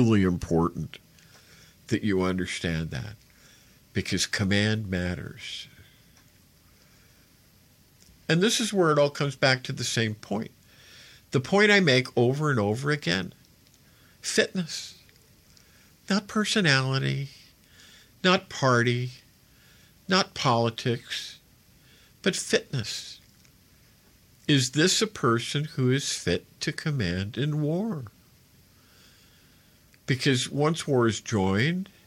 really important that you understand that, because command matters. And this is where it all comes back to the same point. The point I make over and over again. Fitness. Not personality, not party, not politics, but fitness. Is this a person who is fit to command in war? Because once war is joined,